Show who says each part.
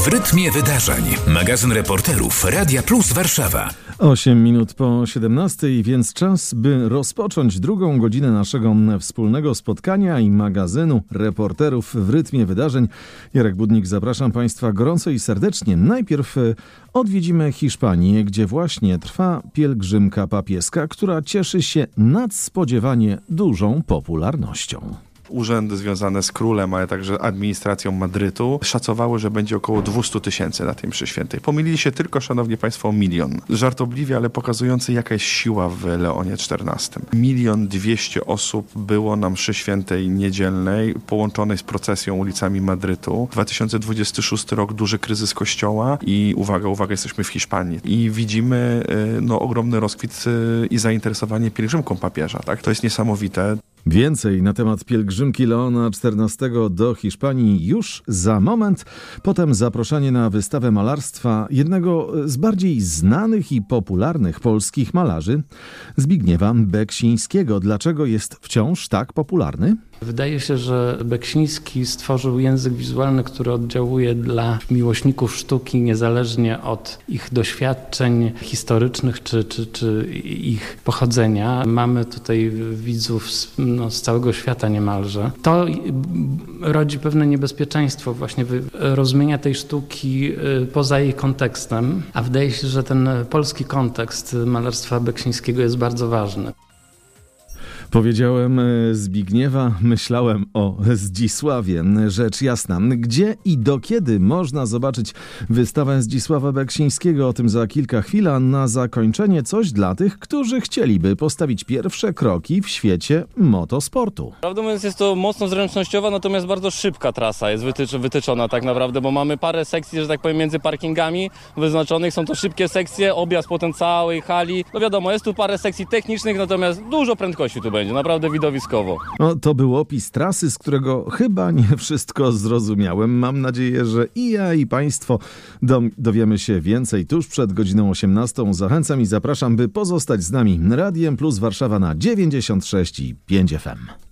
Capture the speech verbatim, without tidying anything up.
Speaker 1: W rytmie wydarzeń. Magazyn reporterów Radia Plus Warszawa.
Speaker 2: osiem minut po siedemnastej, więc czas, by rozpocząć drugą godzinę naszego wspólnego spotkania i magazynu reporterów w rytmie wydarzeń. Jarek Budnik, zapraszam Państwa gorąco i serdecznie. Najpierw odwiedzimy Hiszpanię, gdzie właśnie trwa pielgrzymka papieska, która cieszy się nadspodziewanie dużą popularnością.
Speaker 3: Urzędy związane z królem, ale także administracją Madrytu szacowały, że będzie około dwieście tysięcy na tej mszy świętej. Pomylili się tylko, szanowni państwo, o milion. Żartobliwie, ale pokazujący, jaka jest siła w Leonie czternastym. Milion dwieście osób było na mszy świętej niedzielnej, połączonej z procesją ulicami Madrytu. dwa tysiące dwudziesty szósty rok, duży kryzys kościoła i uwaga, uwaga, jesteśmy w Hiszpanii. I widzimy no, ogromny rozkwit i zainteresowanie pielgrzymką papieża. Tak? To jest niesamowite.
Speaker 2: Więcej na temat pielgrzymki Leona czternastego do Hiszpanii już za moment. Potem zaproszenie na wystawę malarstwa jednego z bardziej znanych i popularnych polskich malarzy, Zbigniewa Beksińskiego. Dlaczego jest wciąż tak popularny?
Speaker 4: Wydaje się, że Beksiński stworzył język wizualny, który oddziałuje dla miłośników sztuki niezależnie od ich doświadczeń historycznych czy, czy, czy ich pochodzenia. Mamy tutaj widzów z, no, z całego świata niemalże. To rodzi pewne niebezpieczeństwo właśnie rozumienia tej sztuki poza jej kontekstem, a wydaje się, że ten polski kontekst malarstwa Beksińskiego jest bardzo ważny.
Speaker 2: Powiedziałem Zbigniewa, myślałem o Zdzisławie. Rzecz jasna, gdzie i do kiedy można zobaczyć wystawę Zdzisława Beksińskiego? O tym za kilka chwil, a na zakończenie coś dla tych, którzy chcieliby postawić pierwsze kroki w świecie motosportu.
Speaker 5: Prawdę mówiąc, jest to mocno zręcznościowa, natomiast bardzo szybka trasa jest wytycz- wytyczona tak naprawdę, bo mamy parę sekcji, że tak powiem, między parkingami wyznaczonych. Są to szybkie sekcje, objazd potem całej hali. No wiadomo, jest tu parę sekcji technicznych, natomiast dużo prędkości tu będzie. Naprawdę widowiskowo.
Speaker 2: No, to był opis trasy, z którego chyba nie wszystko zrozumiałem. Mam nadzieję, że i ja, i Państwo do, dowiemy się więcej tuż przed godziną osiemnastą. Zachęcam i zapraszam, by pozostać z nami. Radiem Plus Warszawa na dziewięćdziesiąt sześć i pięć F M.